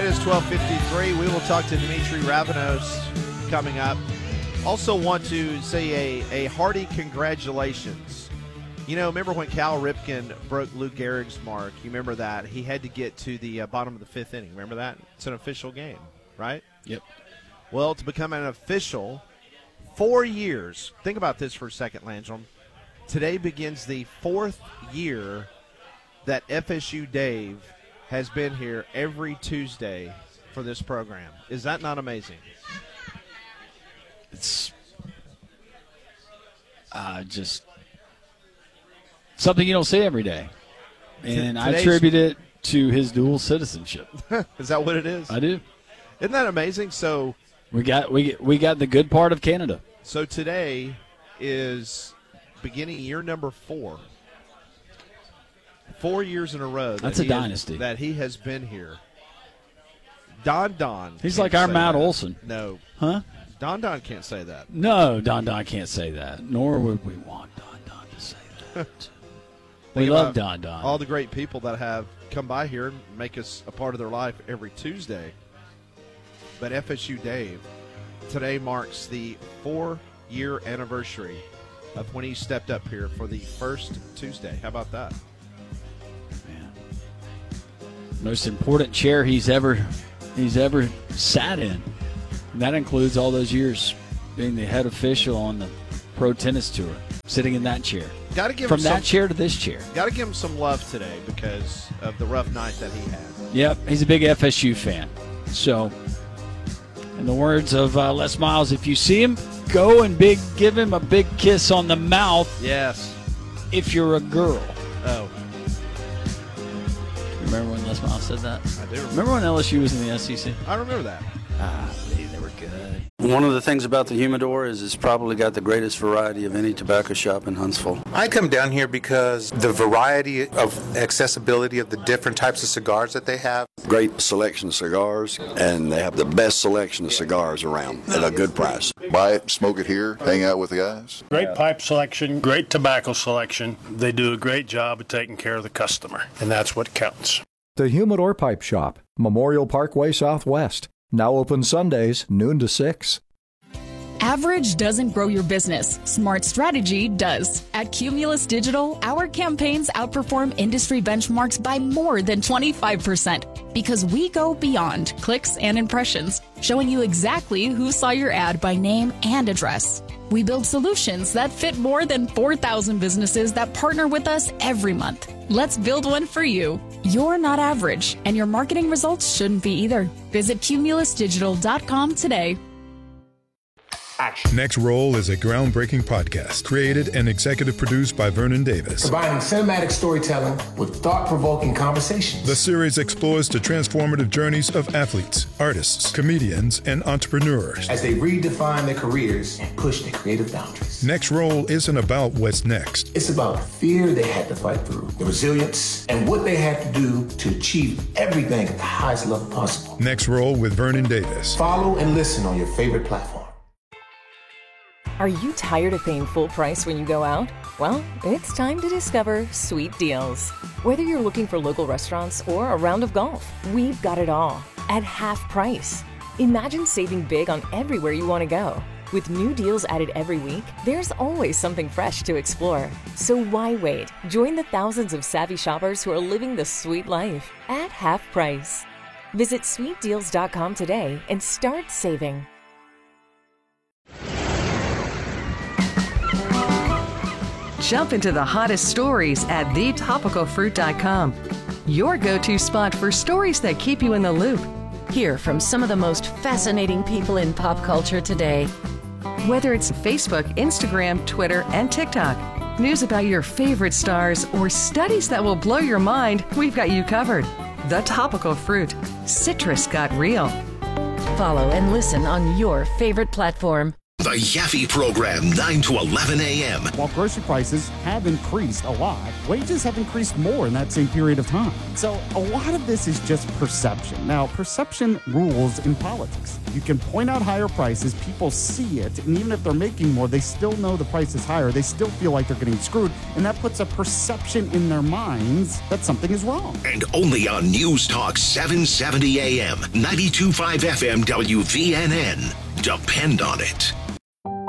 It is 12:53. We will talk to Dimitri Ravanos coming up. Also want to say a hearty congratulations. You know, remember when Cal Ripken broke Lou Gehrig's mark? You remember that? He had to get to the bottom of the fifth inning. Remember that? It's an official game, right? Yep. Well, to become an official, 4 years. Think about this for a second, Landrum. Today begins the 4th year that FSU Dave has been here every Tuesday for this program. Is that not amazing? It's just something you don't see every day. And I attribute it to his dual citizenship. Is that what it is? I do. Isn't that amazing? So we got the good part of Canada. So today is beginning year number 4. 4 years in a row. That's a dynasty. That he has been here. Don. He's like our Matt Olson. No. Huh? Don can't say that. No, Don can't say that. Nor would we want Don to say that. We love Don. All the great people that have come by here and make us a part of their life every Tuesday. But FSU Dave, today marks the 4-year anniversary of when he stepped up here for the first Tuesday. How about that? Man. Most important chair he's ever sat in. And that includes all those years being the head official on the Pro Tennis Tour, sitting in that chair. From that chair to this chair. Got to give him some love today because of the rough night that he had. Yep, he's a big FSU fan. So, in the words of Les Miles, if you see him, go and give him a big kiss on the mouth. Yes. If you're a girl. Oh. Remember when Les Miles said that? I do. Remember when LSU was in the SEC? I remember that. They were good. One of the things about the Humidor is it's probably got the greatest variety of any tobacco shop in Huntsville. I come down here because the variety of accessibility of the different types of cigars that they have. Great selection of cigars, and they have the best selection of cigars around at a good price. Buy it, smoke it here, hang out with the guys. Great pipe selection, great tobacco selection. They do a great job of taking care of the customer, and that's what counts. The Humidor Pipe Shop, Memorial Parkway Southwest. Now open Sundays, noon to 6. Average doesn't grow your business. Smart strategy does. At Cumulus Digital, our campaigns outperform industry benchmarks by more than 25% because we go beyond clicks and impressions, showing you exactly who saw your ad by name and address. We build solutions that fit more than 4,000 businesses that partner with us every month. Let's build one for you. You're not average, and your marketing results shouldn't be either. Visit cumulusdigital.com today. Next Roll is a groundbreaking podcast created and executive produced by Vernon Davis. Combining cinematic storytelling with thought-provoking conversations. The series explores the transformative journeys of athletes, artists, comedians, and entrepreneurs as they redefine their careers and push their creative boundaries. Next Roll isn't about what's next. It's about the fear they had to fight through, the resilience, and what they had to do to achieve everything at the highest level possible. Next Roll with Vernon Davis. Follow and listen on your favorite platform. Are you tired of paying full price when you go out? Well, it's time to discover Sweet Deals. Whether you're looking for local restaurants or a round of golf, we've got it all at half price. Imagine saving big on everywhere you want to go. With new deals added every week, there's always something fresh to explore. So why wait? Join the thousands of savvy shoppers who are living the sweet life at half price. Visit sweetdeals.com today and start saving. Jump into the hottest stories at thetopicalfruit.com. Your go-to spot for stories that keep you in the loop. Hear from some of the most fascinating people in pop culture today. Whether it's Facebook, Instagram, Twitter, and TikTok, news about your favorite stars, or studies that will blow your mind, we've got you covered. The Topical Fruit. Citrus got real. Follow and listen on your favorite platform. The Yaffe Program, 9 to 11 a.m. While grocery prices have increased a lot, wages have increased more in that same period of time. So a lot of this is just perception. Now, perception rules in politics. You can point out higher prices, people see it, and even if they're making more, they still know the price is higher. They still feel like they're getting screwed, and that puts a perception in their minds that something is wrong. And only on News Talk 770 AM, 92.5 FM WVNN. Depend on it.